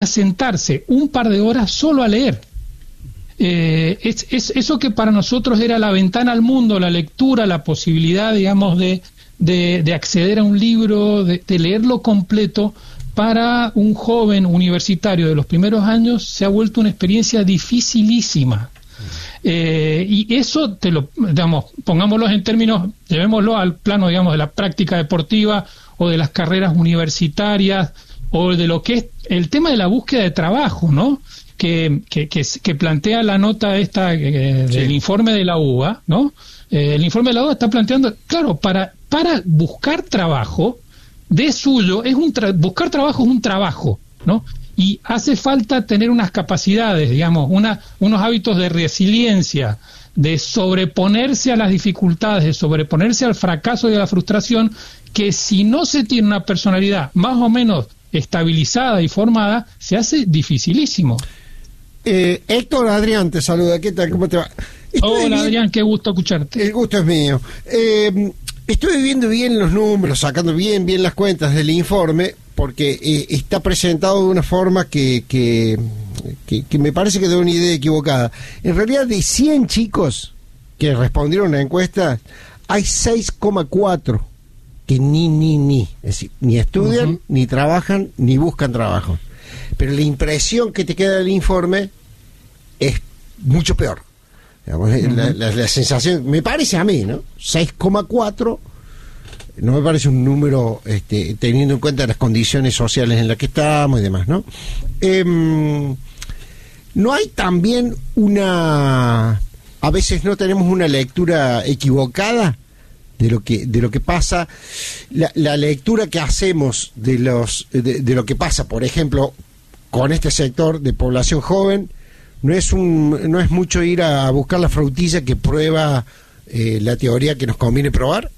sentarse un par de horas solo a leer. Es eso que para nosotros era la ventana al mundo, la lectura, la posibilidad, digamos, de acceder a un libro, de leerlo completo. Para un joven universitario de los primeros años se ha vuelto una experiencia dificilísima. Y eso, digamos, pongámoslo en términos, llevémoslo al plano, digamos, de la práctica deportiva o de las carreras universitarias o de lo que es el tema de la búsqueda de trabajo, ¿no? Que plantea la nota esta del informe de la UBA, ¿no? El informe de la UBA está planteando, claro, para buscar trabajo, de suyo, buscar trabajo es un trabajo, ¿no? Y hace falta tener unas capacidades, digamos, unos hábitos de resiliencia, de sobreponerse a las dificultades, de sobreponerse al fracaso y a la frustración, que si no se tiene una personalidad más o menos estabilizada y formada, se hace dificilísimo. Héctor, Adrián, te saluda. ¿Qué tal? ¿Cómo te va? Hola, Adrián, qué gusto escucharte. El gusto es mío. Estoy viendo bien los números, sacando bien las cuentas del informe, porque está presentado de una forma que me parece que da una idea equivocada. En realidad, de 100 chicos que respondieron a la encuesta, hay 6,4 que ni, es decir, ni estudian, ni trabajan, ni buscan trabajo. Pero la impresión que te queda del informe es mucho peor. Digamos, la sensación, me parece a mí, ¿no? 6,4 no me parece un número teniendo en cuenta las condiciones sociales en las que estamos y demás, ¿no? No hay también a veces no tenemos una lectura equivocada de lo que pasa, la lectura que hacemos de lo que pasa, por ejemplo, con este sector de población joven. No es mucho ir a buscar la frutilla que prueba la teoría que nos conviene probar.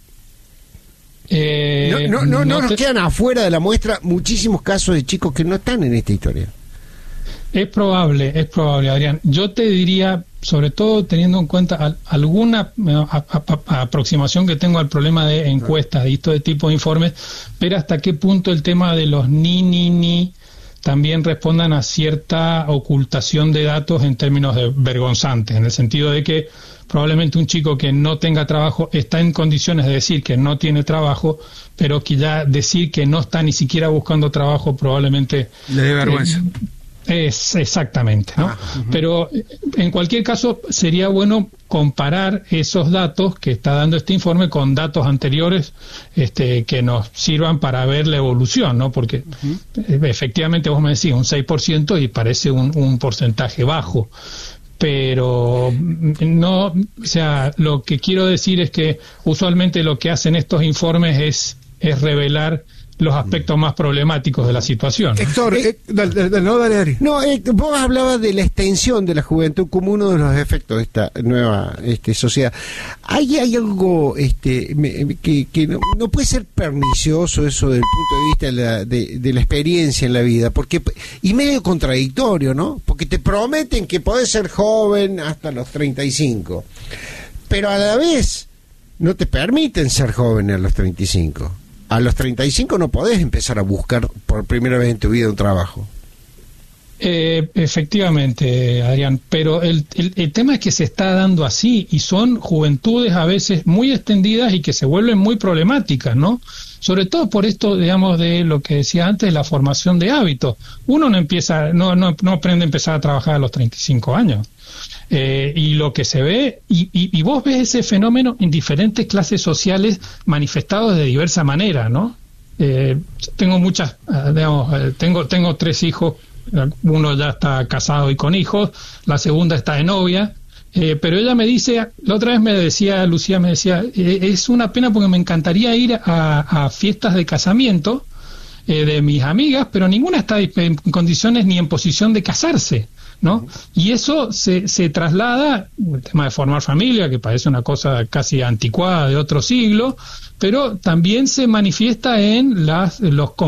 No nos quedan afuera de la muestra muchísimos casos de chicos que no están en esta historia. Es probable, Adrián. Yo te diría, sobre todo teniendo en cuenta alguna aproximación que tengo al problema de encuestas y este tipo de informes, ver hasta qué punto el tema de los ni también respondan a cierta ocultación de datos en términos de vergonzantes, en el sentido de que probablemente un chico que no tenga trabajo está en condiciones de decir que no tiene trabajo, pero que ya decir que no está ni siquiera buscando trabajo probablemente le dé vergüenza. Es exactamente, ¿no? Pero en cualquier caso sería bueno comparar esos datos que está dando este informe con datos anteriores que nos sirvan para ver la evolución, ¿no? Porque efectivamente vos me decís un 6% y parece un porcentaje bajo, pero no, o sea, lo que quiero decir es que usualmente lo que hacen estos informes es revelar los aspectos más problemáticos de la situación. Héctor, dale, Ari. No, vos hablabas de la extensión de la juventud como uno de los efectos de esta nueva sociedad. Hay algo que no puede ser pernicioso eso desde el punto de vista de la experiencia en la vida, y medio contradictorio, ¿no? Porque te prometen que podés ser joven hasta los 35, pero a la vez no te permiten ser joven a los 35. A los 35 no podés empezar a buscar por primera vez en tu vida un trabajo. Efectivamente, Adrián, pero el tema es que se está dando así y son juventudes a veces muy extendidas y que se vuelven muy problemáticas, ¿no? Sobre todo por esto, digamos, de lo que decía antes, la formación de hábitos. Uno no aprende a empezar a trabajar a los 35 años. Y lo que se ve, y vos ves ese fenómeno en diferentes clases sociales manifestados de diversa manera, ¿no? Tengo muchas, tengo 3 hijos, uno ya está casado y con hijos, la segunda está de novia, pero ella me dice, la otra vez Lucía me decía, es una pena porque me encantaría ir a fiestas de casamiento de mis amigas, pero ninguna está en condiciones ni en posición de casarse, ¿no? Y eso se traslada, el tema de formar familia, que parece una cosa casi anticuada de otro siglo, pero también se manifiesta en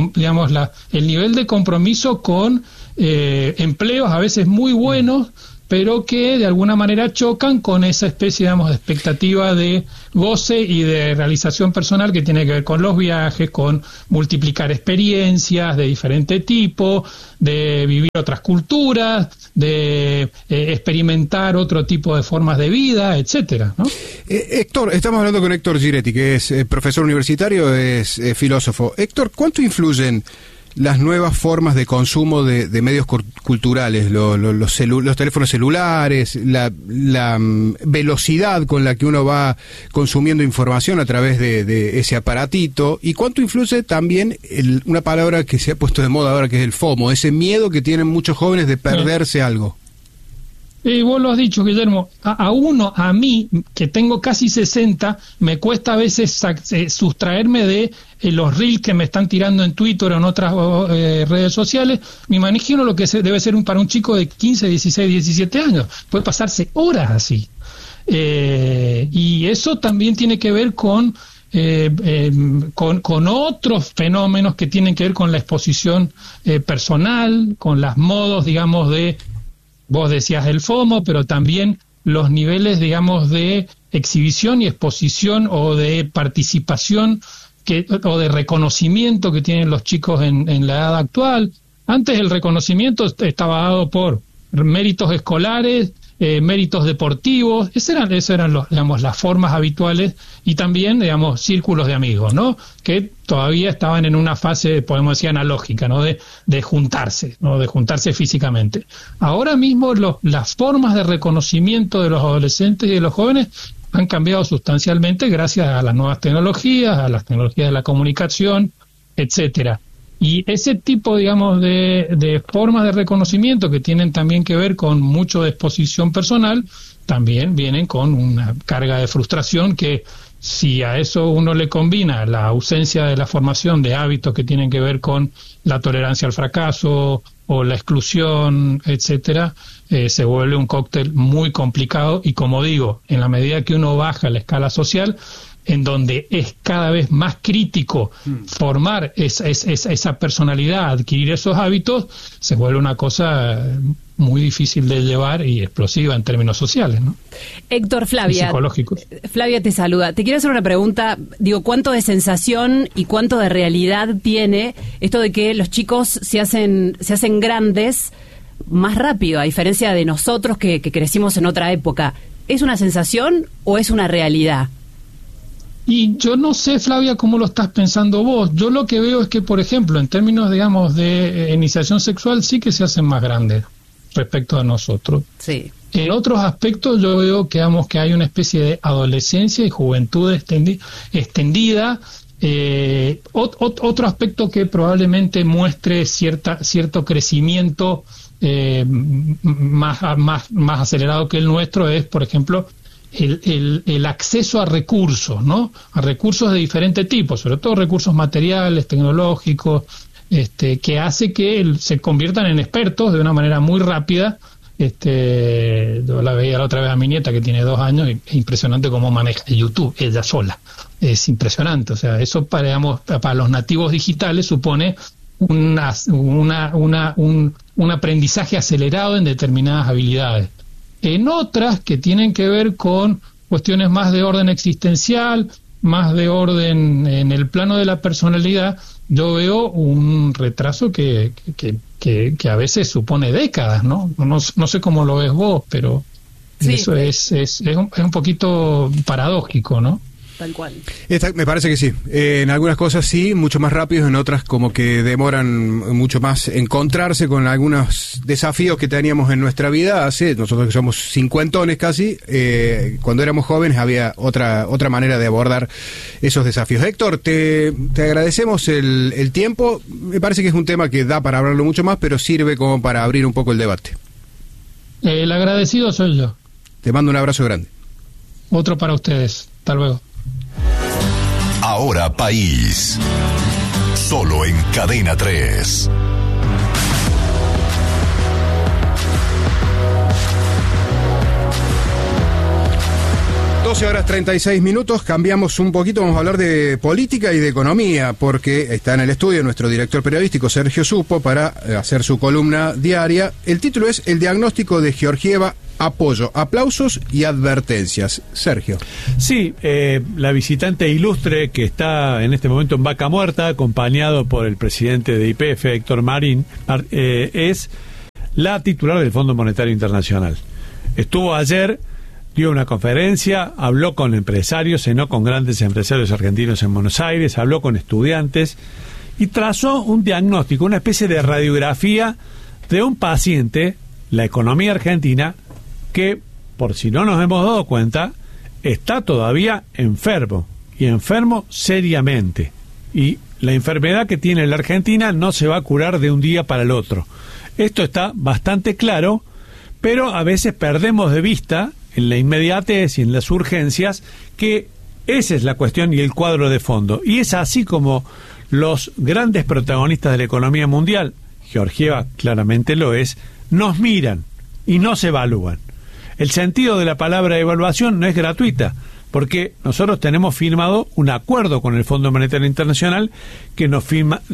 el nivel de compromiso con empleos a veces muy buenos, pero que de alguna manera chocan con esa especie, digamos, de expectativa de goce y de realización personal que tiene que ver con los viajes, con multiplicar experiencias de diferente tipo, de vivir otras culturas, de experimentar otro tipo de formas de vida, etcétera, ¿no? Héctor, estamos hablando con Héctor Giretti, que es profesor universitario, es filósofo. Héctor, ¿cuánto influyen las nuevas formas de consumo de medios culturales, los teléfonos celulares, la velocidad con la que uno va consumiendo información a través de ese aparatito? ¿Y cuánto influye también una palabra que se ha puesto de moda ahora, que es el FOMO, ese miedo que tienen muchos jóvenes de perderse algo? Vos lo has dicho, Guillermo, a mí, que tengo casi 60, me cuesta a veces sustraerme de los reels que me están tirando en Twitter o en otras redes sociales. Me imagino lo que debe ser para un chico de 15, 16, 17 años. Puede pasarse horas así. Y eso también tiene que ver con otros fenómenos que tienen que ver con la exposición personal, con los modos, digamos, vos decías el FOMO, pero también los niveles, digamos, de exhibición y exposición o de participación o de reconocimiento que tienen los chicos en la edad actual. Antes el reconocimiento estaba dado por méritos escolares, méritos deportivos, esas eran las formas habituales, y también, digamos, círculos de amigos, ¿no? Que todavía estaban en una fase, podemos decir, analógica, ¿no? De juntarse, ¿no? De juntarse físicamente. Ahora mismo las formas de reconocimiento de los adolescentes y de los jóvenes han cambiado sustancialmente gracias a las nuevas tecnologías, a las tecnologías de la comunicación, etcétera. Y ese tipo, digamos, de formas de reconocimiento que tienen también que ver con mucho de exposición personal, también vienen con una carga de frustración que, si a eso uno le combina la ausencia de la formación de hábitos que tienen que ver con la tolerancia al fracaso o la exclusión, etcétera, se vuelve un cóctel muy complicado. Y como digo, en la medida que uno baja la escala social, en donde es cada vez más crítico formar esa personalidad, adquirir esos hábitos, se vuelve una cosa muy difícil de llevar y explosiva en términos sociales, ¿no? Héctor, Flavia. Psicológicos. Flavia te saluda. Te quiero hacer una pregunta. Digo, ¿cuánto de sensación y cuánto de realidad tiene esto de que los chicos se hacen grandes más rápido, a diferencia de nosotros que crecimos en otra época? ¿Es una sensación o es una realidad? Y yo no sé, Flavia, cómo lo estás pensando vos. Yo lo que veo es que, por ejemplo, en términos, digamos, de iniciación sexual, sí que se hacen más grandes respecto a nosotros. Sí. En otros aspectos yo veo que, digamos, que hay una especie de adolescencia y juventud extendida. Otro aspecto que probablemente muestre cierto crecimiento más acelerado que el nuestro es, por ejemplo, el acceso a recursos, ¿no? A recursos de diferente tipo, sobre todo recursos materiales, tecnológicos, que hace que se conviertan en expertos de una manera muy rápida. Yo la veía la otra vez a mi nieta, que tiene 2 años, y es impresionante cómo maneja YouTube ella sola. Es impresionante. O sea, eso para los nativos digitales supone un aprendizaje acelerado en determinadas habilidades. En otras que tienen que ver con cuestiones más de orden existencial, más de orden en el plano de la personalidad, yo veo un retraso que a veces supone décadas, ¿no? No sé cómo lo ves vos, pero sí, eso es un poquito paradójico, ¿no? Tal cual. Me parece que sí. En algunas cosas sí, mucho más rápido, en otras como que demoran mucho más encontrarse con algunos desafíos que teníamos en nuestra vida. Nosotros que somos cincuentones casi, cuando éramos jóvenes había otra manera de abordar esos desafíos. Héctor, te agradecemos el tiempo. Me parece que es un tema que da para hablarlo mucho más, pero sirve como para abrir un poco el debate. El agradecido soy yo. Te mando un abrazo grande. Otro para ustedes. Hasta luego. Ahora País. Solo en Cadena 3. 12:36, cambiamos un poquito, vamos a hablar de política y de economía, porque está en el estudio nuestro director periodístico Sergio Supo para hacer su columna diaria. El título es El diagnóstico de Georgieva, apoyo, aplausos y advertencias. Sergio. Sí, la visitante ilustre que está en este momento en Vaca Muerta, acompañado por el presidente de YPF, Héctor Marín, es la titular del Fondo Monetario Internacional. Estuvo ayer, dio una conferencia, habló con empresarios, cenó con grandes empresarios argentinos en Buenos Aires, habló con estudiantes y trazó un diagnóstico, una especie de radiografía de un paciente, la economía argentina, que, por si no nos hemos dado cuenta, está todavía enfermo, y enfermo seriamente. Y la enfermedad que tiene la Argentina no se va a curar de un día para el otro. Esto está bastante claro, pero a veces perdemos de vista, en la inmediatez y en las urgencias, que esa es la cuestión y el cuadro de fondo. Y es así como los grandes protagonistas de la economía mundial, Georgieva claramente lo es, nos miran y nos evalúan. El sentido de la palabra evaluación no es gratuita, porque nosotros tenemos firmado un acuerdo con el Fondo Monetario Internacional que nos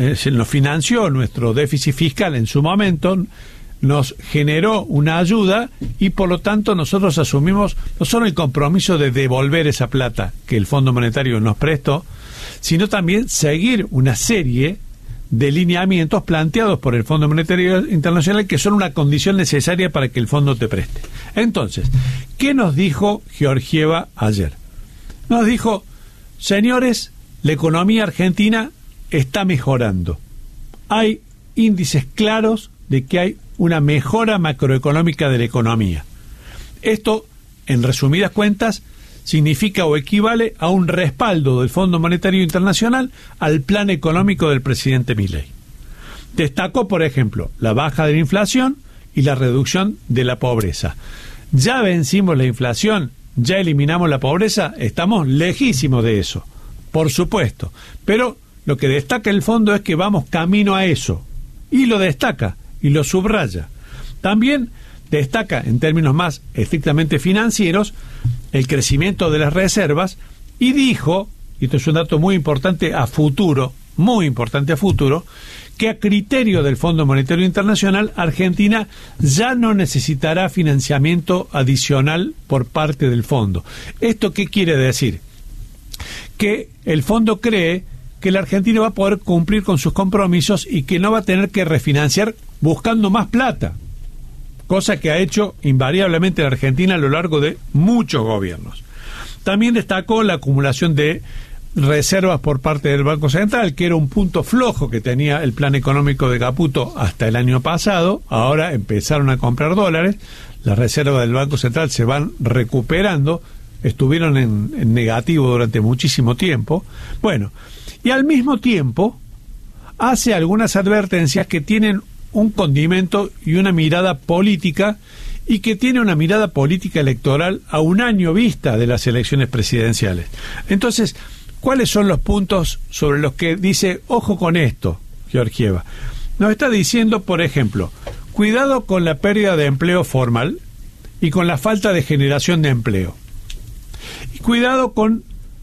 financió nuestro déficit fiscal en su momento, nos generó una ayuda y por lo tanto nosotros asumimos no solo el compromiso de devolver esa plata que el Fondo Monetario nos prestó, sino también seguir una serie de lineamientos planteados por el Fondo Monetario Internacional que son una condición necesaria para que el fondo te preste. Entonces, ¿qué nos dijo Georgieva ayer? Nos dijo, señores, la economía argentina está mejorando. Hay índices claros de que hay una mejora macroeconómica de la economía. Esto, en resumidas cuentas, significa o equivale a un respaldo del Fondo Monetario Internacional al plan económico del presidente Milei. Destacó, por ejemplo, la baja de la inflación y la reducción de la pobreza. Ya vencimos la inflación, ya eliminamos la pobreza, estamos lejísimos de eso, por supuesto. Pero lo que destaca el fondo es que vamos camino a eso, y lo destaca, y lo subraya. También destaca, en términos más estrictamente financieros, el crecimiento de las reservas, y dijo, y esto es un dato muy importante a futuro, que a criterio del Fondo Monetario Internacional, Argentina ya no necesitará financiamiento adicional por parte del fondo. ¿Esto qué quiere decir? Que el fondo cree que la Argentina va a poder cumplir con sus compromisos y que no va a tener que refinanciar buscando más plata, cosa que ha hecho invariablemente la Argentina a lo largo de muchos gobiernos. También destacó la acumulación de reservas por parte del Banco Central, que era un punto flojo que tenía el plan económico de Caputo hasta el año pasado. Ahora empezaron a comprar dólares, las reservas del Banco Central se van recuperando, estuvieron en negativo durante muchísimo tiempo. Bueno, y al mismo tiempo hace algunas advertencias que tienen un condimento y una mirada política, y que tiene una mirada política electoral a un año vista de las elecciones presidenciales. Entonces, ¿cuáles son los puntos sobre los que dice, ojo con esto, Georgieva? Nos está diciendo, por ejemplo, cuidado con la pérdida de empleo formal y con la falta de generación de empleo. Y cuidado con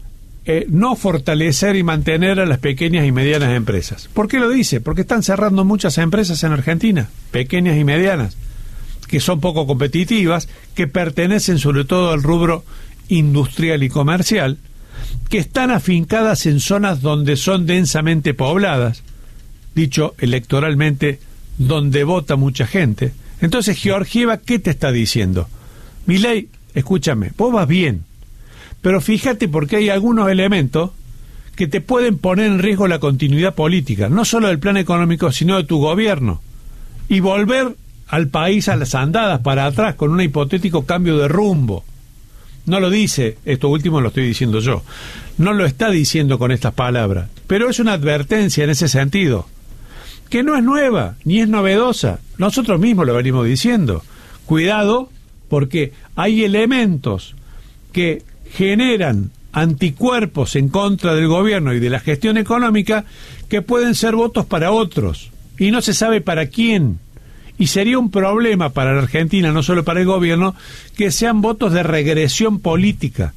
no fortalecer y mantener a las pequeñas y medianas empresas. ¿Por qué lo dice? Porque están cerrando muchas empresas en Argentina, pequeñas y medianas, que son poco competitivas, que pertenecen sobre todo al rubro industrial y comercial, que están afincadas en zonas donde son densamente pobladas, dicho electoralmente, donde vota mucha gente. Entonces, Georgieva, ¿qué te está diciendo? Milei, escúchame, vos vas bien, pero fíjate porque hay algunos elementos que te pueden poner en riesgo la continuidad política, no solo del plan económico, sino de tu gobierno, y volver al país a las andadas para atrás con un hipotético cambio de rumbo. No lo dice, esto último lo estoy diciendo yo, no lo está diciendo con estas palabras, pero es una advertencia en ese sentido, que no es nueva, ni es novedosa, nosotros mismos lo venimos diciendo. Cuidado, porque hay elementos que generan anticuerpos en contra del gobierno y de la gestión económica que pueden ser votos para otros, y no se sabe para quién. Y sería un problema para la Argentina, no solo para el gobierno, que sean votos de regresión política,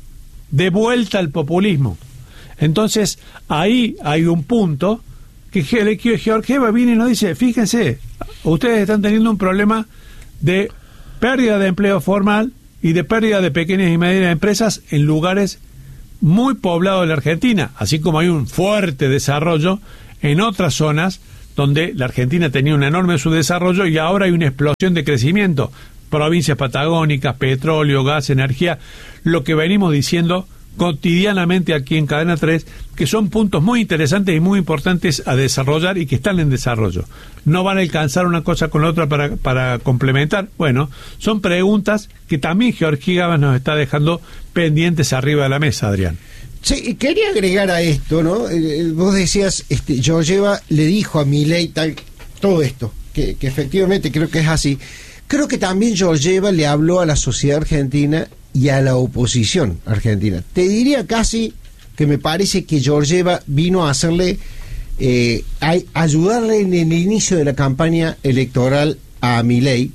de vuelta al populismo. Entonces, ahí hay un punto que Georgieva viene y nos dice, fíjense, ustedes están teniendo un problema de pérdida de empleo formal y de pérdida de pequeñas y medianas empresas en lugares muy poblados de la Argentina, así como hay un fuerte desarrollo en otras zonas donde la Argentina tenía un enorme subdesarrollo y ahora hay una explosión de crecimiento. Provincias patagónicas, petróleo, gas, energía, lo que venimos diciendo cotidianamente aquí en Cadena 3, que son puntos muy interesantes y muy importantes a desarrollar y que están en desarrollo. No van a alcanzar una cosa con la otra para complementar. Bueno, son preguntas que también Georgieva nos está dejando pendientes arriba de la mesa, Adrián. Sí, quería agregar a esto, ¿no? Vos decías, Georgieva le dijo a Milei todo esto, que efectivamente creo que es así. Creo que también Georgieva le habló a la sociedad argentina y a la oposición argentina. Te diría casi que me parece que Georgieva vino a hacerle, a ayudarle en el inicio de la campaña electoral a Milei,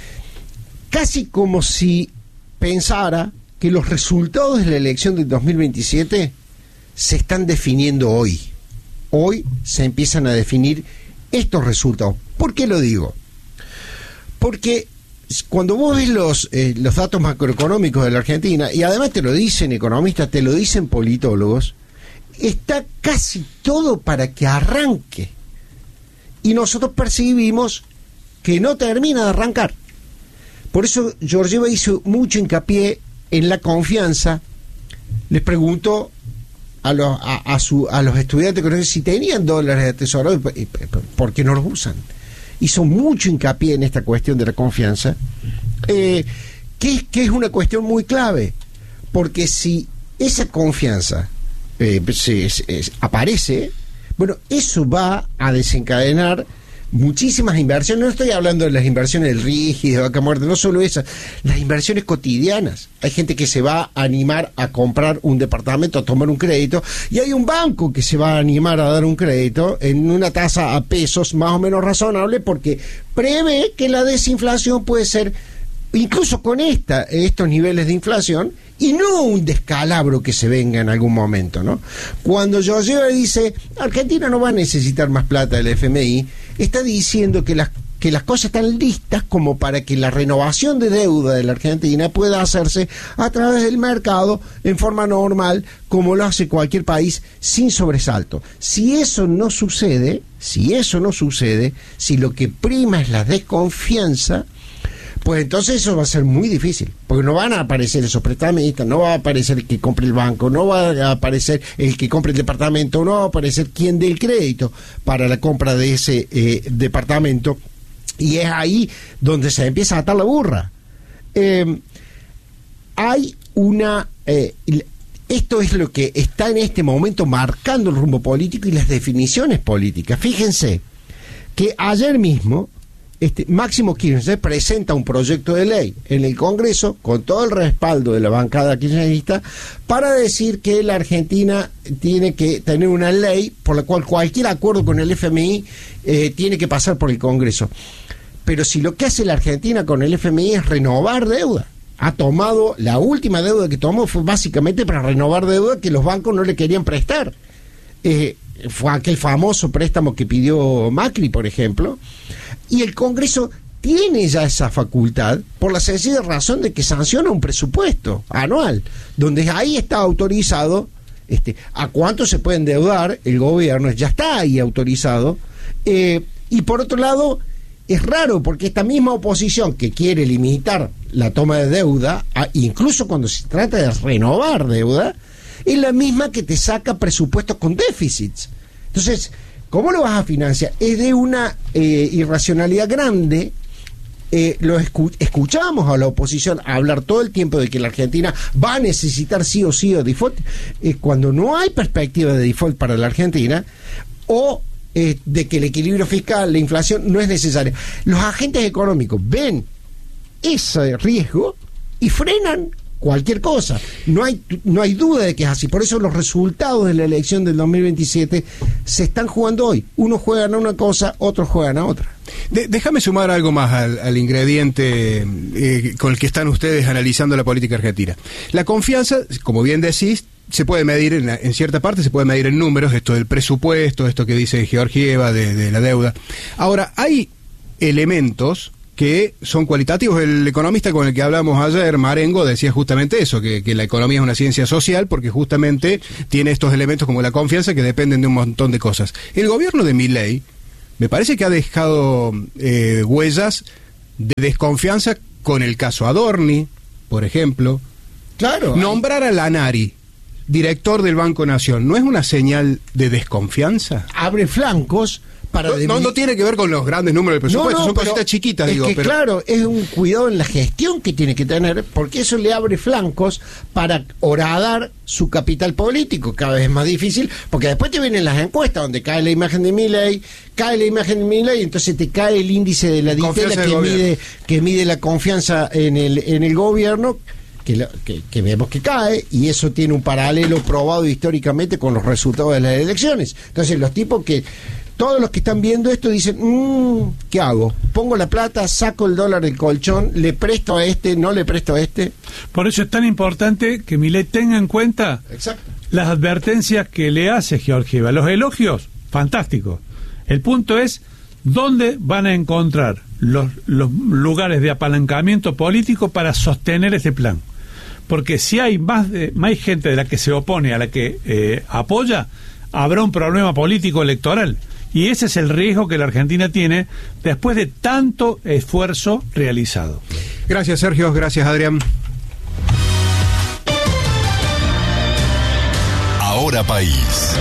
casi como si pensara que los resultados de la elección del 2027 se están definiendo hoy. Hoy se empiezan a definir estos resultados. ¿Por qué lo digo? Porque cuando vos ves los datos macroeconómicos de la Argentina, y además te lo dicen economistas, te lo dicen politólogos, está casi todo para que arranque. Y nosotros percibimos que no termina de arrancar. Por eso Georgieva hizo mucho hincapié en la confianza. Les preguntó a los estudiantes si tenían dólares de tesoro, ¿por qué no los usan? Hizo mucho hincapié en esta cuestión de la confianza, que es una cuestión muy clave, porque si esa confianza aparece, bueno, eso va a desencadenar muchísimas inversiones. No estoy hablando de las inversiones del RIGI, de Vaca Muerta, no solo esas, las inversiones cotidianas. Hay gente que se va a animar a comprar un departamento, a tomar un crédito, y hay un banco que se va a animar a dar un crédito en una tasa a pesos más o menos razonable, porque prevé que la desinflación puede ser, incluso con estos niveles de inflación, y no un descalabro que se venga en algún momento, ¿no? Cuando Georgieva dice, Argentina no va a necesitar más plata del FMI, está diciendo que las cosas están listas como para que la renovación de deuda de la Argentina pueda hacerse a través del mercado en forma normal, como lo hace cualquier país, sin sobresalto. Si eso no sucede, si lo que prima es la desconfianza, pues entonces eso va a ser muy difícil, porque no van a aparecer esos prestamistas, no va a aparecer el que compre el banco, no va a aparecer el que compre el departamento, no va a aparecer quien dé el crédito para la compra de ese departamento, y es ahí donde se empieza a atar la burra. Esto es lo que está en este momento marcando el rumbo político y las definiciones políticas. Fíjense que ayer mismo Máximo Kirchner presenta un proyecto de ley en el Congreso con todo el respaldo de la bancada kirchnerista para decir que la Argentina tiene que tener una ley por la cual cualquier acuerdo con el FMI tiene que pasar por el Congreso. Pero si lo que hace la Argentina con el FMI es renovar deuda, ha tomado, la última deuda que tomó fue básicamente para renovar deuda que los bancos no le querían prestar. Fue aquel famoso préstamo que pidió Macri, por ejemplo, y el Congreso tiene ya esa facultad por la sencilla razón de que sanciona un presupuesto anual, donde ahí está autorizado a cuánto se puede endeudar el gobierno, ya está ahí autorizado, y por otro lado es raro porque esta misma oposición que quiere limitar la toma de deuda, incluso cuando se trata de renovar deuda, es la misma que te saca presupuestos con déficits. Entonces, ¿cómo lo vas a financiar? Es de una irracionalidad grande. Escuchamos a la oposición hablar todo el tiempo de que la Argentina va a necesitar sí o sí de default, cuando no hay perspectiva de default para la Argentina, o de que el equilibrio fiscal, la inflación no es necesaria. Los agentes económicos ven ese riesgo y frenan cualquier cosa. No hay duda de que es así. Por eso los resultados de la elección del 2027 se están jugando hoy. Unos juegan a una cosa, otros juegan a otra. Déjame sumar algo más al ingrediente con el que están ustedes analizando la política argentina. La confianza, como bien decís, se puede medir en cierta parte, se puede medir en números, esto del presupuesto, esto que dice Georgieva de la deuda. Ahora, hay elementos que son cualitativos. El economista con el que hablamos ayer, Marengo, decía justamente eso, que la economía es una ciencia social porque justamente tiene estos elementos como la confianza que dependen de un montón de cosas. El gobierno de Milei me parece que ha dejado huellas de desconfianza con el caso Adorni, por ejemplo. Claro. Nombrar a Lanari director del Banco Nación, ¿no es una señal de desconfianza? Abre flancos para... No tiene que ver con los grandes números del presupuesto, son cositas chiquitas, es digo. Que, claro, es un cuidado en la gestión que tiene que tener, porque eso le abre flancos para horadar su capital político, cada vez es más difícil, porque después te vienen las encuestas donde cae la imagen de Milei, y entonces te cae el índice de la ditela que mide la confianza en el gobierno, que vemos que cae, y eso tiene un paralelo probado históricamente con los resultados de las elecciones. Entonces todos los que están viendo esto dicen, ¿qué hago? ¿Pongo la plata, saco el dólar del colchón, le presto a este, no le presto a este? Por eso es tan importante que Milei tenga en cuenta las advertencias que le hace Georgieva. Los elogios, fantásticos. El punto es dónde van a encontrar los lugares de apalancamiento político para sostener ese plan. Porque si hay más gente de la que se opone a la que apoya, habrá un problema político electoral. Y ese es el riesgo que la Argentina tiene después de tanto esfuerzo realizado. Gracias, Sergio. Gracias, Adrián. Ahora País.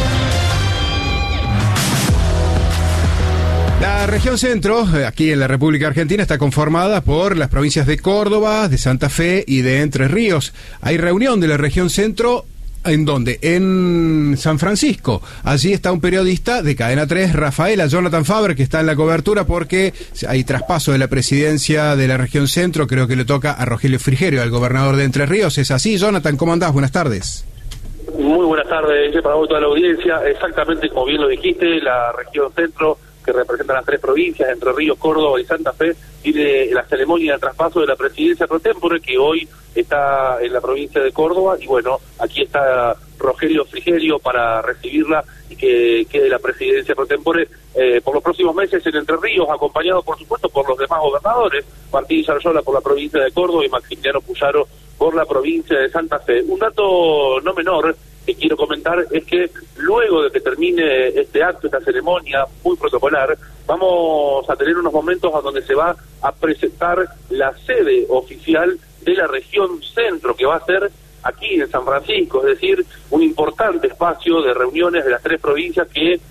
La región centro, aquí en la República Argentina, está conformada por las provincias de Córdoba, de Santa Fe y de Entre Ríos. Hay reunión de la región centro, ¿en dónde? En San Francisco. Allí está un periodista de Cadena 3, Rafaela, Jonathan Faber, que está en la cobertura porque hay traspaso de la presidencia de la región centro, creo que le toca a Rogelio Frigerio, al gobernador de Entre Ríos. ¿Es así, Jonathan? ¿Cómo andás? Buenas tardes. Muy buenas tardes, para vos y toda la audiencia. Exactamente como bien lo dijiste, la región centro, que representan las tres provincias, Entre Ríos, Córdoba y Santa Fe, tiene la ceremonia de traspaso de la presidencia pro tempore, que hoy está en la provincia de Córdoba, y bueno, aquí está Rogelio Frigerio para recibirla y que quede la presidencia pro tempore por los próximos meses en Entre Ríos, acompañado por supuesto por los demás gobernadores, Martín Yarlora por la provincia de Córdoba y Maximiliano Puyaro por la provincia de Santa Fe. Un dato no menor que quiero comentar es que luego de que termine este acto, esta ceremonia muy protocolar, vamos a tener unos momentos a donde se va a presentar la sede oficial de la región centro, que va a ser aquí en San Francisco, es decir, un importante espacio de reuniones de las tres provincias que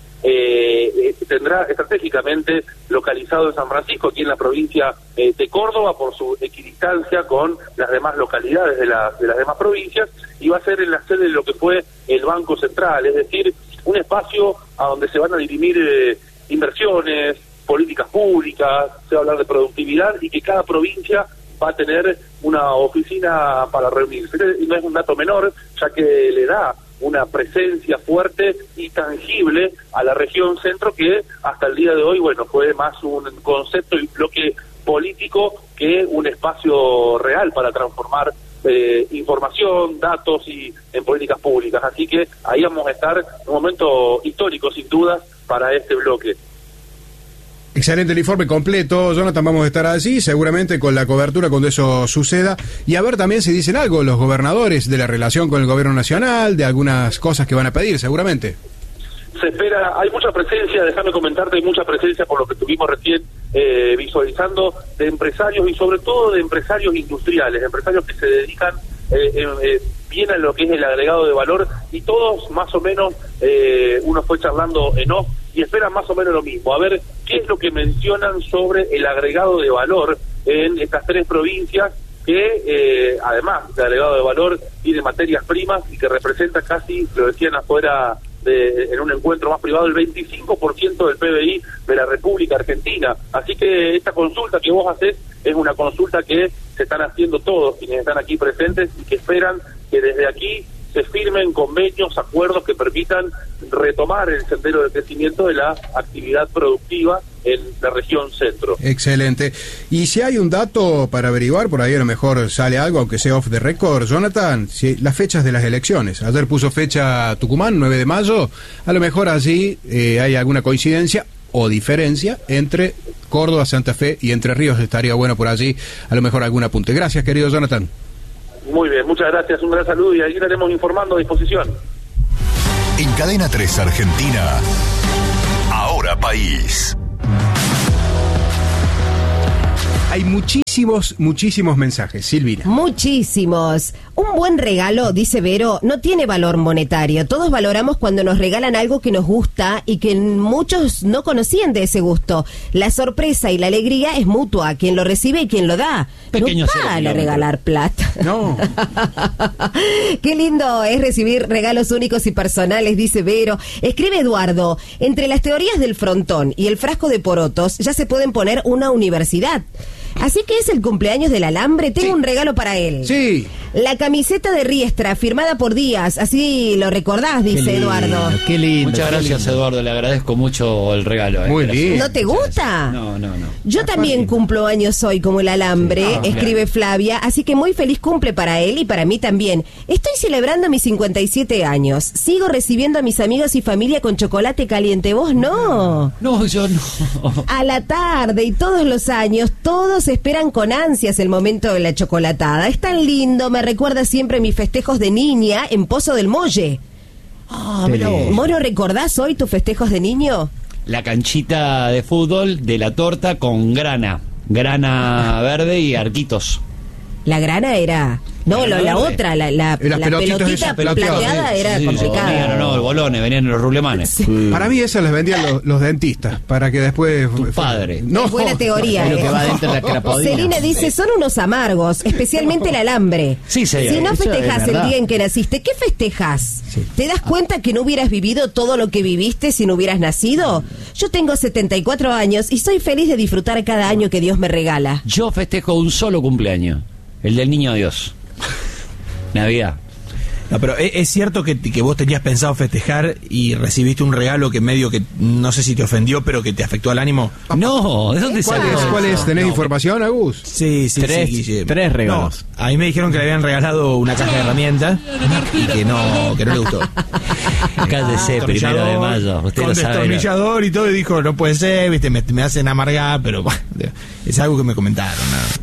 tendrá estratégicamente localizado en San Francisco, aquí en la provincia de Córdoba, por su equidistancia con las demás localidades de las demás provincias, y va a ser en la sede de lo que fue el Banco Central, es decir, un espacio a donde se van a dirimir inversiones, políticas públicas, se va a hablar de productividad, y que cada provincia va a tener una oficina para reunirse. Y no es un dato menor, ya que le da una presencia fuerte y tangible a la región centro, que hasta el día de hoy, bueno, fue más un concepto y bloque político que un espacio real para transformar información, datos y en políticas públicas. Así que ahí vamos a estar en un momento histórico, sin dudas, para este bloque. Excelente el informe completo, Jonathan. Vamos a estar allí seguramente con la cobertura cuando eso suceda, y a ver también si dicen algo los gobernadores de la relación con el gobierno nacional, de algunas cosas que van a pedir seguramente. Se espera, hay mucha presencia, déjame comentarte, hay mucha presencia por lo que estuvimos recién visualizando, de empresarios y sobre todo de empresarios industriales, empresarios que se dedican bien a lo que es el agregado de valor, y todos más o menos, uno fue charlando en off y esperan más o menos lo mismo, a ver qué es lo que mencionan sobre el agregado de valor en estas tres provincias, que además de agregado de valor tiene materias primas y que representa casi, lo decían afuera en un encuentro más privado, el 25% del PBI de la República Argentina. Así que esta consulta que vos haces es una consulta que se están haciendo todos quienes están aquí presentes y que esperan que desde aquí se firmen convenios, acuerdos que permitan retomar el sendero de crecimiento de la actividad productiva en la región centro. Excelente. Y si hay un dato para averiguar, por ahí a lo mejor sale algo, aunque sea off the record, Jonathan, si las fechas de las elecciones. Ayer puso fecha Tucumán, 9 de mayo, a lo mejor allí hay alguna coincidencia o diferencia entre Córdoba, Santa Fe y Entre Ríos. Estaría bueno por allí, a lo mejor algún apunte. Gracias, querido Jonathan. Muy bien, muchas gracias, un gran saludo y ahí estaremos informando a disposición. En Cadena 3 Argentina, Ahora País. Hay muchísimos mensajes, Silvina. Muchísimos. Un buen regalo, dice Vero, no tiene valor monetario. Todos valoramos cuando nos regalan algo que nos gusta y que muchos no conocían de ese gusto. La sorpresa y la alegría es mutua, quien lo recibe y quien lo da. Pequeño no vale regalar plata. No. Qué lindo es recibir regalos únicos y personales, dice Vero. Escribe Eduardo, entre las teorías del frontón y el frasco de porotos ya se pueden poner una universidad. Así que es el cumpleaños del alambre. Tengo un regalo para él. Sí. La camiseta de Riestra, firmada por Díaz. Así lo recordás, dice Eduardo. Qué lindo. Muchas gracias, Eduardo. Le agradezco mucho el regalo. Muy bien. ¿No te gusta? No. Yo también cumplo años hoy como el alambre, escribe Flavia. Así que muy feliz cumple para él y para mí también. Estoy celebrando mis 57 años. Sigo recibiendo a mis amigos y familia con chocolate caliente. ¿Vos no? No, yo no. A la tarde y todos los años, todos esperan con ansias el momento de la chocolatada. Es tan lindo, me recuerda siempre mis festejos de niña en Pozo del Molle. Moro, ¿recordás hoy tus festejos de niño? La canchita de fútbol de la torta con grana verde y arquitos. La grana era... No, la otra, la pelotita plateada era complicada. No, el bolone, venían los rulemanes. Sí. Para mí esas las vendían los dentistas, para que después... Tu padre. No. Es buena teoría. Es lo que va dentro de la crapodina. Celina dice, son unos amargos, especialmente el alambre. Sí, señor. Si no festejas el día en que naciste, ¿qué festejas? Sí. ¿Te das cuenta que no hubieras vivido todo lo que viviste si no hubieras nacido? Yo tengo 74 años y soy feliz de disfrutar cada año que Dios me regala. Yo festejo un solo cumpleaños, el del Niño Dios. Navidad. No, pero es cierto que vos tenías pensado festejar y recibiste un regalo que medio que no sé si te ofendió, pero que te afectó al ánimo. No, ¿de dónde sale? ¿Cuál es? ¿Tenés información, Agus? Sí, tres regalos. No, a mí me dijeron que le habían regalado una caja de herramientas y que no le gustó. Cállese, 1 de mayo. Usted con lo sabe. Destornillador y todo, y dijo, no puede ser, viste, me hacen amargar, pero bueno, es algo que me comentaron, ¿no?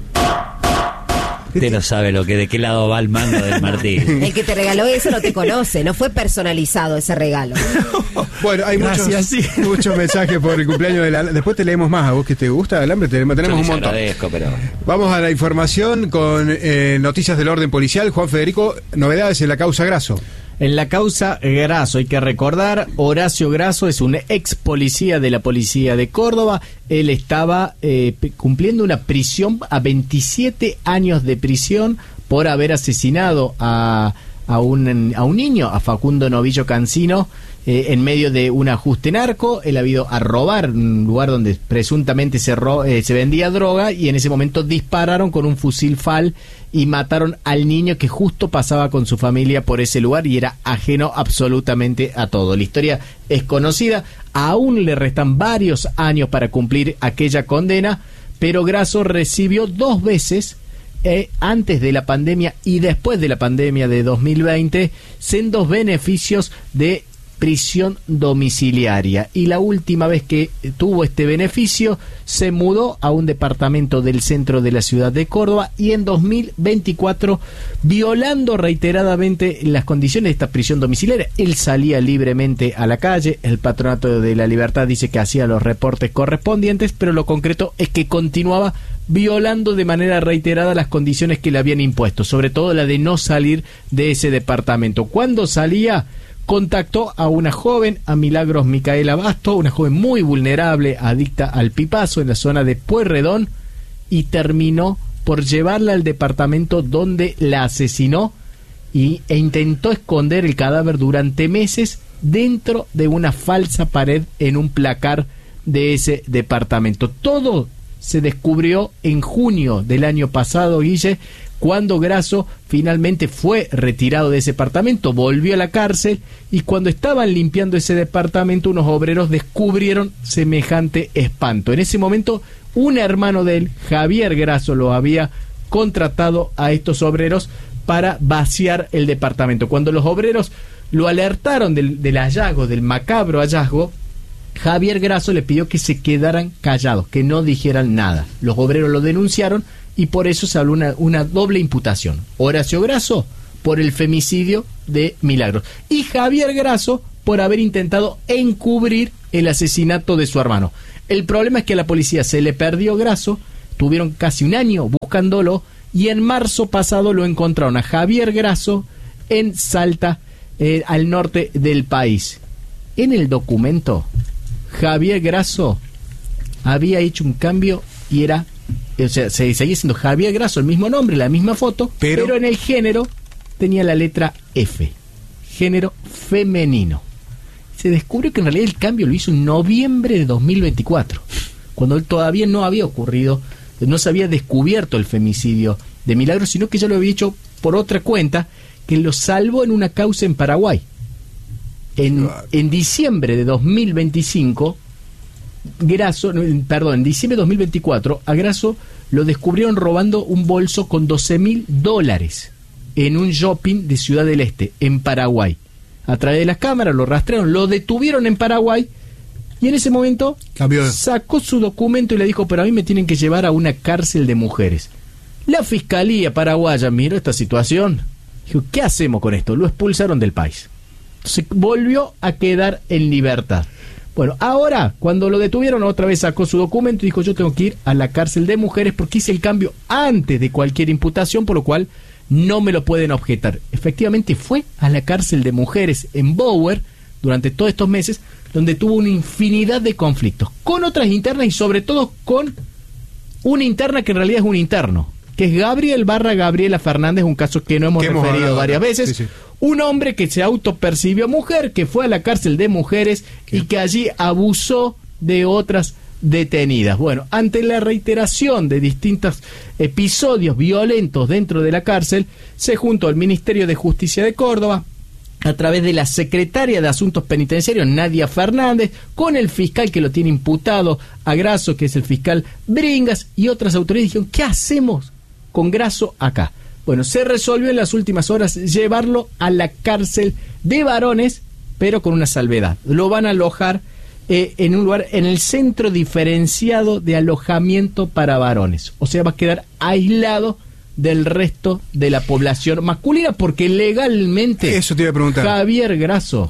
Usted no sabe de qué lado va el mango del Martín. El que te regaló eso no te conoce, no fue personalizado ese regalo. Bueno, hay muchos mensajes por el cumpleaños de la... Después te leemos más, a vos que te gusta el hambre, tenemos un montón. Agradezco, pero... Vamos a la información con noticias del orden policial. Juan Federico, novedades en la causa Grasso. En la causa Grasso, hay que recordar, Horacio Grasso es un ex policía de la policía de Córdoba. Él estaba cumpliendo una prisión a 27 años de prisión por haber asesinado a un niño, a Facundo Novillo Cancino, en medio de un ajuste narco. Él ha ido a robar un lugar donde presuntamente se vendía droga, y en ese momento dispararon con un fusil FAL y mataron al niño que justo pasaba con su familia por ese lugar y era ajeno absolutamente a todo. La historia es conocida, aún le restan varios años para cumplir aquella condena, pero Grasso recibió 2 veces, antes de la pandemia y después de la pandemia de 2020, sendos beneficios de prisión domiciliaria, y la última vez que tuvo este beneficio se mudó a un departamento del centro de la ciudad de Córdoba, y en 2024, violando reiteradamente las condiciones de esta prisión domiciliaria, él salía libremente a la calle. El Patronato de la Libertad dice que hacía los reportes correspondientes, pero lo concreto es que continuaba violando de manera reiterada las condiciones que le habían impuesto, sobre todo la de no salir de ese departamento. Cuando salía, contactó a una joven, a Milagros Micaela Basto, una joven muy vulnerable, adicta al pipazo, en la zona de Pueyrredón, y terminó por llevarla al departamento donde la asesinó e intentó esconder el cadáver durante meses, dentro de una falsa pared en un placar de ese departamento. Todo se descubrió en junio del año pasado, Guille, cuando Grasso finalmente fue retirado de ese departamento, volvió a la cárcel, y cuando estaban limpiando ese departamento, unos obreros descubrieron semejante espanto. En ese momento, un hermano de él, Javier Grasso, lo había contratado a estos obreros para vaciar el departamento. Cuando los obreros lo alertaron del hallazgo, del macabro hallazgo, Javier Grasso le pidió que se quedaran callados, que no dijeran nada. Los obreros lo denunciaron y por eso se habló una doble imputación. Horacio Grasso por el femicidio de Milagros y Javier Grasso por haber intentado encubrir el asesinato de su hermano. El problema es que a la policía se le perdió Grasso, tuvieron casi un año buscándolo, y en marzo pasado lo encontraron a Javier Grasso en Salta, al norte del país. En el documento, Javier Grasso había hecho un cambio y era, o sea, se seguía siendo Javier Grasso, el mismo nombre, la misma foto, pero en el género tenía la letra F, género femenino. Se descubrió que en realidad el cambio lo hizo en noviembre de 2024, cuando él todavía no había ocurrido, no se había descubierto el femicidio de Milagros, sino que ya lo había hecho por otra cuenta, que lo salvó en una causa en Paraguay. En diciembre de 2025, en diciembre de 2024, a Grasso lo descubrieron robando un bolso con $12.000 en un shopping de Ciudad del Este, en Paraguay. A través de las cámaras lo rastrearon, lo detuvieron en Paraguay, y en ese momento sacó su documento y le dijo: pero a mí me tienen que llevar a una cárcel de mujeres. La fiscalía paraguaya miró esta situación, dijo: ¿qué hacemos con esto? Lo expulsaron del país. Entonces volvió a quedar en libertad. Bueno, ahora, cuando lo detuvieron, otra vez sacó su documento y dijo: yo tengo que ir a la cárcel de mujeres porque hice el cambio antes de cualquier imputación, por lo cual no me lo pueden objetar. Efectivamente fue a la cárcel de mujeres en Bower durante todos estos meses, donde tuvo una infinidad de conflictos con otras internas y sobre todo con una interna que en realidad es un interno, que es Gabriela Fernández, un caso que no hemos referido varias veces. Sí, sí. Un hombre que se autopercibió mujer, que fue a la cárcel de mujeres y que allí abusó de otras detenidas. Bueno, ante la reiteración de distintos episodios violentos dentro de la cárcel, se juntó el Ministerio de Justicia de Córdoba, a través de la secretaria de Asuntos Penitenciarios, Nadia Fernández, con el fiscal que lo tiene imputado a Grasso, que es el fiscal Bringas, y otras autoridades. Dijeron: ¿qué hacemos con Grasso acá? Bueno, se resolvió en las últimas horas llevarlo a la cárcel de varones, pero con una salvedad. Lo van a alojar en un lugar, en el centro diferenciado de alojamiento para varones. O sea, va a quedar aislado del resto de la población masculina, porque legalmente, eso te iba a preguntar, Javier Grasso,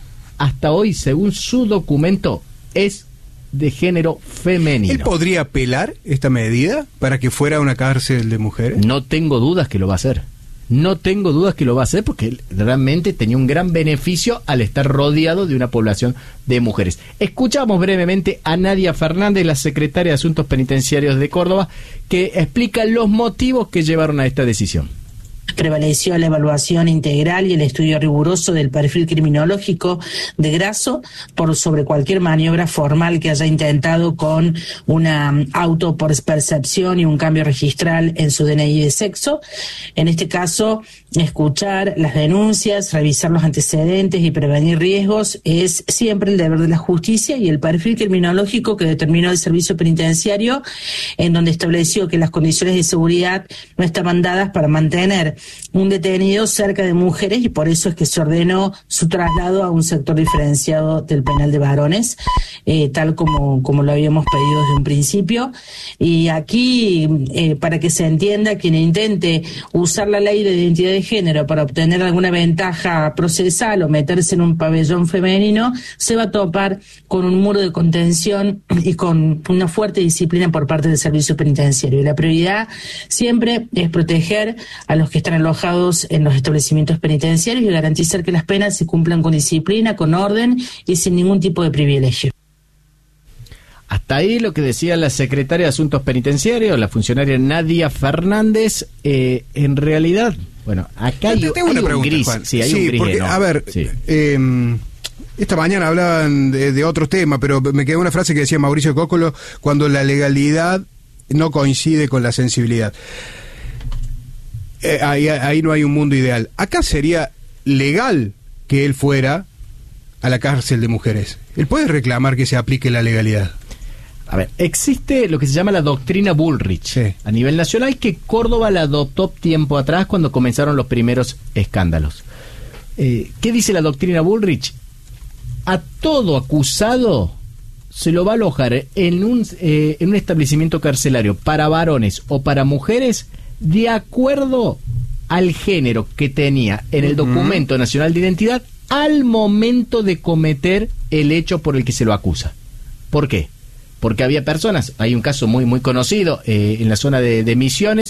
hasta hoy, según su documento, es de género femenino. ¿Él podría apelar esta medida para que fuera una cárcel de mujeres? No tengo dudas que lo va a hacer. No tengo dudas que lo va a hacer, porque él realmente tenía un gran beneficio al estar rodeado de una población de mujeres. Escuchamos brevemente a Nadia Fernández, la secretaria de Asuntos Penitenciarios de Córdoba, que explica los motivos que llevaron a esta decisión. Prevaleció la evaluación integral y el estudio riguroso del perfil criminológico de Grasso por sobre cualquier maniobra formal que haya intentado con una autopercepción y un cambio registral en su DNI de sexo. En este caso, escuchar las denuncias, revisar los antecedentes y prevenir riesgos es siempre el deber de la justicia, y el perfil criminológico que determinó el servicio penitenciario, en donde estableció que las condiciones de seguridad no estaban dadas para mantener un detenido cerca de mujeres, y por eso es que se ordenó su traslado a un sector diferenciado del penal de varones, tal como lo habíamos pedido desde un principio. Y aquí, para que se entienda, quien intente usar la ley de identidad de género para obtener alguna ventaja procesal o meterse en un pabellón femenino, se va a topar con un muro de contención y con una fuerte disciplina por parte del servicio penitenciario. Y la prioridad siempre es proteger a los que están alojados en los establecimientos penitenciarios y garantizar que las penas se cumplan con disciplina, con orden y sin ningún tipo de privilegio. Hasta ahí lo que decía la secretaria de Asuntos Penitenciarios, la funcionaria Nadia Fernández. En realidad, bueno, acá hay un gris. Juan. Sí, hay un gris, porque, ¿no? A ver, Esta mañana hablaban de otro tema, pero me quedó una frase que decía Mauricio Cóccolo: cuando la legalidad no coincide con la sensibilidad. Ahí no hay un mundo ideal. Acá sería legal que él fuera a la cárcel de mujeres. Él puede reclamar que se aplique la legalidad. A ver, existe lo que se llama la doctrina Bullrich a nivel nacional, que Córdoba la adoptó tiempo atrás cuando comenzaron los primeros escándalos. ¿Qué dice la doctrina Bullrich? A todo acusado se lo va a alojar en un establecimiento carcelario para varones o para mujeres de acuerdo al género que tenía en el documento nacional de identidad al momento de cometer el hecho por el que se lo acusa. ¿Por qué? Porque había personas, hay un caso muy conocido en la zona de Misiones,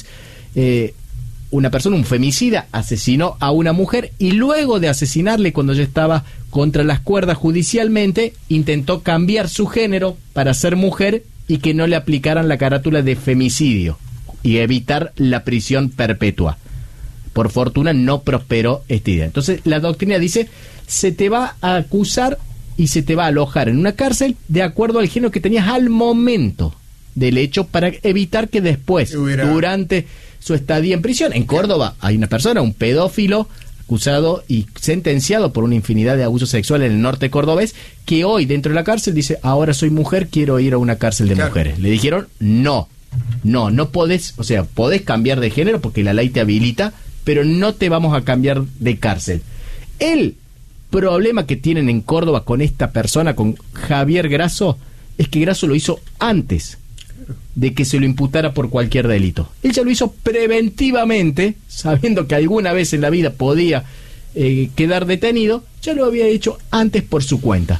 una persona, un femicida, asesinó a una mujer y luego de asesinarle, cuando ya estaba contra las cuerdas judicialmente, intentó cambiar su género para ser mujer y que no le aplicaran la carátula de femicidio y evitar la prisión perpetua. Por fortuna no prosperó esta idea. Entonces la doctrina dice, se te va a acusar y se te va a alojar en una cárcel de acuerdo al género que tenías al momento del hecho, para evitar que después, durante su estadía en prisión. En Córdoba hay una persona, un pedófilo, acusado y sentenciado por una infinidad de abusos sexuales en el norte cordobés, que hoy dentro de la cárcel dice, ahora soy mujer, quiero ir a una cárcel de mujeres. Le dijeron, no podés, o sea, podés cambiar de género porque la ley te habilita, pero no te vamos a cambiar de cárcel. El problema que tienen en Córdoba con esta persona, con Javier Grasso, es que Grasso lo hizo antes de que se lo imputara por cualquier delito. Él ya lo hizo preventivamente, sabiendo que alguna vez en la vida podía quedar detenido, ya lo había hecho antes por su cuenta,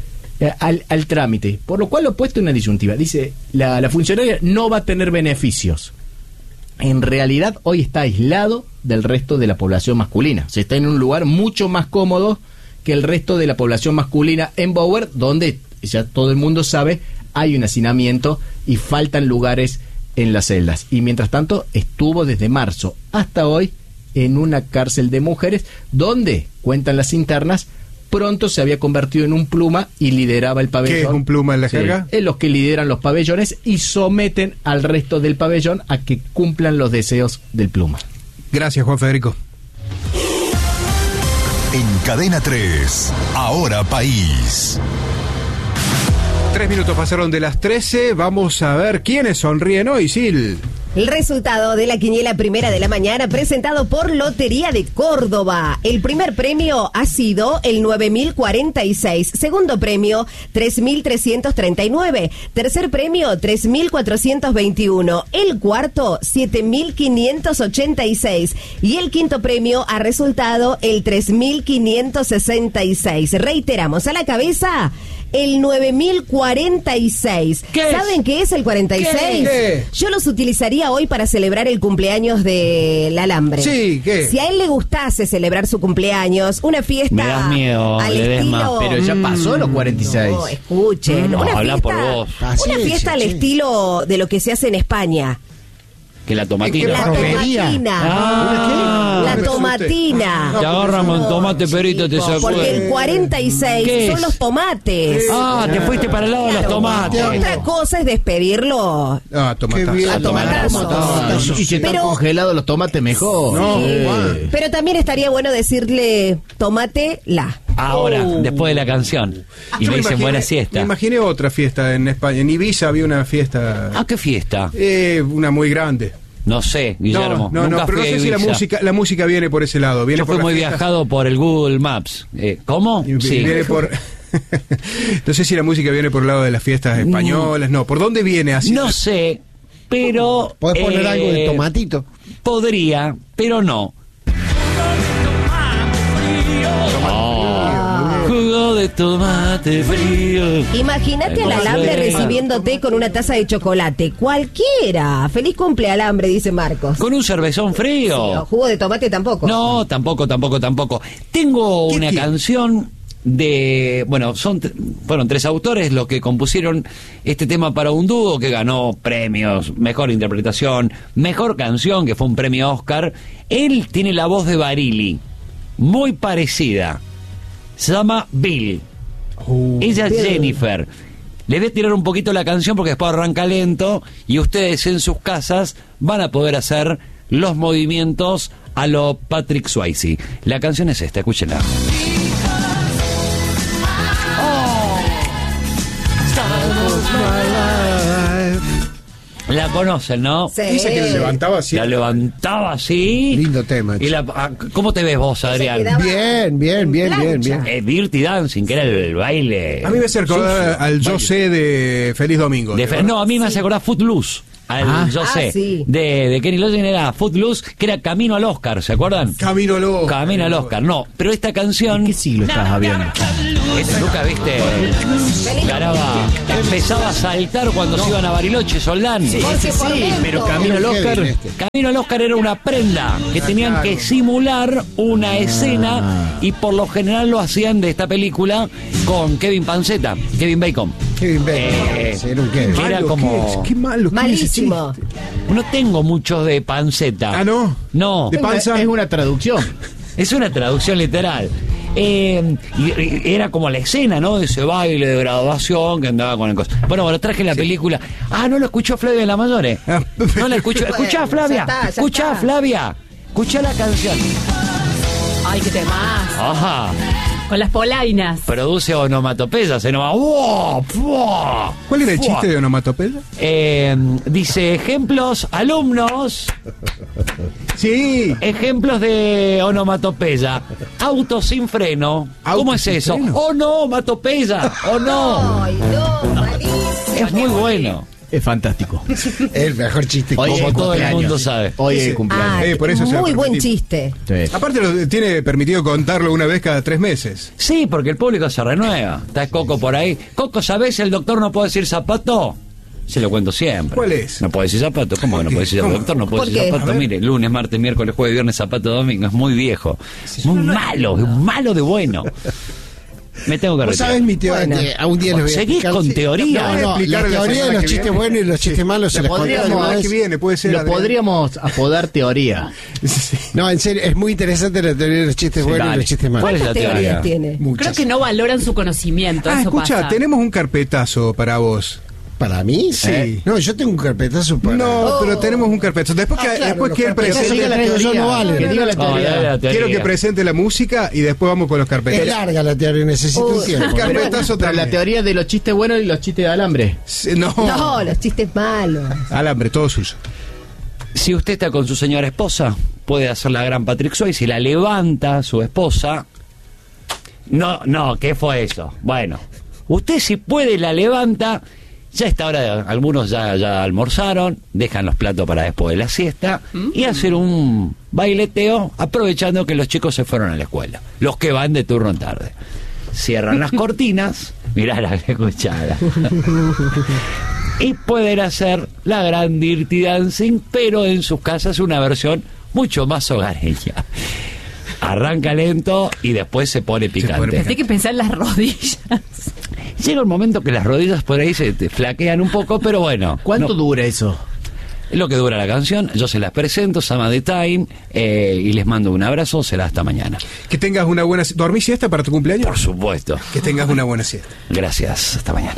al trámite, por lo cual lo ha puesto en una disyuntiva. Dice, la funcionaria no va a tener beneficios. En realidad hoy está aislado del resto de la población masculina. Se está en un lugar mucho más cómodo que el resto de la población masculina en Bower, donde ya todo el mundo sabe hay un hacinamiento y faltan lugares en las celdas. Y mientras tanto estuvo desde marzo hasta hoy en una cárcel de mujeres donde, cuentan las internas, pronto se había convertido en un pluma y lideraba el pabellón. ¿Qué es un pluma en la jerga? Es los que lideran los pabellones y someten al resto del pabellón a que cumplan los deseos del pluma. Gracias, Juan Federico. En Cadena 3, Ahora País. 3 minutos pasaron de las 13. Vamos a ver quiénes sonríen hoy, Sil. El resultado de la quiniela primera de la mañana presentado por Lotería de Córdoba. El primer premio ha sido el 9046, segundo premio 3339, tercer premio 3421, el cuarto 7586 y el quinto premio ha resultado el 3566. Reiteramos, a la cabeza el 9046. ¿Saben qué es el 46? ¿Qué? Yo los utilizaría hoy para celebrar el cumpleaños del alambre. Sí, ¿qué? Si a él le gustase celebrar su cumpleaños, una fiesta me das miedo, al le des más. Pero ya pasó los 46. No, escuchen. No, una habla fiesta, por vos. Una fiesta al estilo de lo que se hace en España. Que la tomatina. La tomatina. La tomatina. Te agarran un tomate perito, te sacuden. Porque el 46 son los tomates. Te fuiste para el lado de los tomates. Otra cosa es despedirlo. Ah, tomatazo. Y si están congelados los tomates, mejor. No, pero también estaría bueno decirle tomate la. Ahora, después de la canción. Y me dicen buena siesta. Me imaginé otra fiesta en España. En Ibiza había una fiesta. ¿Qué fiesta? Una muy grande. No sé, Guillermo. No, Nunca pero no fui a sé si Ibiza. la música viene por ese lado. Viene Yo por fui muy fiestas. viajado por el Google Maps. ¿Cómo? Sí. Viene por... No sé si la música viene por el lado de las fiestas españolas. No, ¿por dónde viene así? No sé, pero... ¿Podés poner algo de tomatito? Podría, pero no. Jugo de tomate frío. Imagínate al alambre recibiéndote con una taza de chocolate. Cualquiera. Feliz cumple, alambre, dice Marcos. Con un cervezón frío. Sí, jugo de tomate tampoco. No, tampoco. Tengo una canción de... Bueno, fueron 3 autores los que compusieron este tema para un dúo que ganó premios, mejor interpretación, mejor canción, que fue un premio Oscar. Él tiene la voz de Barili, muy parecida. Se llama Bill. Ella es Jennifer. Les voy a tirar un poquito la canción porque después arranca lento y ustedes en sus casas van a poder hacer los movimientos a lo Patrick Swayze. La canción es esta, escúchenla. La conocen, ¿no? Sí. Dice que la levantaba así. La levantaba así. Lindo tema. Y ¿cómo te ves vos, Adrián? Bien. Dirty Dancing, que era el baile. A mí me hace acordar al Yo sé de Feliz Domingo. No, a mí me hace acordar Footloose. Yo sé, sí. de Kenny Loggins era Footloose, que era Camino al Oscar, ¿se acuerdan? Camino al Oscar. No, pero esta canción... ¿En qué siglo estás viendo? Nunca viste, Garaba, empezaba a saltar cuando se iban a Bariloche, Soldán. Sí, pero Camino al Oscar. Camino al Oscar era una prenda que tenían que simular una escena y por lo general lo hacían de esta película con Kevin Bacon. Era un Kevin. Que era como... Qué malo. Malísimo. No tengo muchos de panceta. Ah, ¿no? No. ¿De panza? Es una traducción. Es una traducción literal. Y era como la escena, ¿no? De ese baile de graduación que andaba con el coso. Bueno, traje la película. No lo escuchó Flavia de la Mayores. No la escuchó. Escuchá, Flavia. Escuchá, Flavia. Escuchá la canción. Ay, qué temas. Ajá. Con las polainas. Produce onomatopeyas. ¿Cuál era el chiste de onomatopeya? Dice, ejemplos, alumnos. Sí. Ejemplos de onomatopeya. Auto sin freno. ¿Cómo es eso? Onomatopeya. No. Ay, no, malísimo. Es muy bueno. Es fantástico. El mejor chiste Hoy Como es todo el cumpleaños. mundo sabe. Hoy es el cumpleaños. Por eso se muy lo buen permití. chiste. Sí. Aparte tiene permitido contarlo una vez cada 3 meses. Sí, porque el público se renueva. Está Coco por ahí. Coco, ¿sabés? El doctor no puede decir zapato. Se lo cuento siempre. ¿Cuál es? No puede decir zapato. ¿Cómo que no puede decir zapato? Doctor no puede ¿Por decir qué? zapato. Mire, lunes, martes, miércoles, jueves, viernes, zapato, domingo. Es muy viejo. Muy malo. Es malo de bueno. Me tengo que ¿Vos retirar. sabés mi teoría? Bueno. A un día les voy a ¿Seguís explicar. con teoría? No, la Explicar la teoría de semana los que chistes viene. buenos y los chistes malos se les cuento. La semana que viene puede ser. Lo Adrián. podríamos apodar teoría. No, en serio, es muy interesante la teoría de los chistes buenos y dale. los chistes malos. ¿Cuál es la ¿Cuántas teoría? teorías tiene? Muchas. Creo que no valoran su conocimiento. Eso Escucha, pasa. tenemos un carpetazo para vos. ¿Para mí? Sí. No, yo tengo un carpetazo para... No, pero tenemos un carpetazo. Después claro, después los que él carpetazos presente, que diga la teoría. No vale. Que diga la No, teoría. dale la teoría. quiero que presente la música y después vamos con los Es carpetazos. larga la teoría, necesito un tiempo. El carpetazo Pero la también. teoría de los chistes buenos y los chistes de alambre. No. No, los chistes malos. Alambre, todo suyo. Si usted está con su señora esposa, puede hacer la gran Patrick Swayze. Si la levanta su esposa... No, ¿qué fue eso? Bueno, usted si puede la levanta... Ya está hora, algunos ya almorzaron, dejan los platos para después de la siesta y hacer un baileteo aprovechando que los chicos se fueron a la escuela, los que van de turno en tarde. Cierran las cortinas, mirá la escuchada, y pueden hacer la gran Dirty Dancing, pero en sus casas una versión mucho más hogareña. Arranca lento y después se pone picante. Hay que pensar en las rodillas. Llega un momento que las rodillas por ahí se te flaquean un poco, pero bueno. ¿Cuánto no, dura eso? es lo que dura la canción. Yo se las presento, Sama the Time, y les mando un abrazo. Será hasta mañana. Que tengas una buena... ¿Dormís siesta para tu cumpleaños? Por supuesto. Que tengas una buena siesta. Gracias. Hasta mañana.